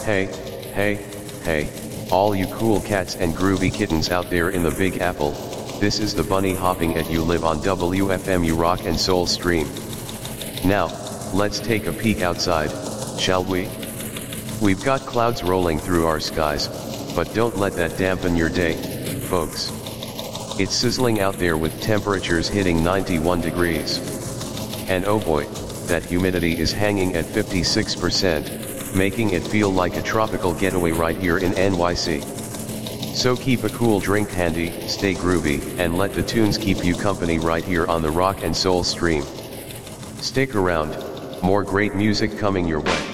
Hey, hey, hey, all you cool cats and groovy kittens out there in the Big Apple, this is the bunny hopping at you live on WFMU Rock and Soul Stream. Now, let's take a peek outside, shall we? We've got clouds rolling through our skies, but don't let that dampen your day, folks. It's sizzling out there with temperatures hitting 91 degrees. And oh boy, that humidity is hanging at 56%. Making it feel like a tropical getaway right here in NYC. So keep a cool drink handy, stay groovy, and let the tunes keep you company right here on the Rock and Soul Stream. Stick around, more great music coming your way.